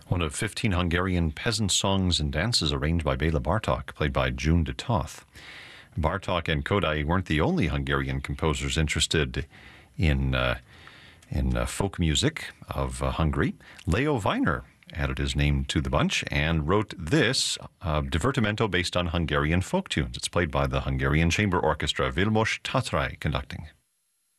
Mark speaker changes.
Speaker 1: One of 15 Hungarian peasant songs and dances arranged by Béla Bartók, played by June de Toth. Bartók and Kodály weren't the only Hungarian composers interested in folk music of Hungary. Leo Weiner added his name to the bunch and wrote this divertimento based on Hungarian folk tunes. It's played by the Hungarian Chamber Orchestra, Vilmos Tatrai conducting.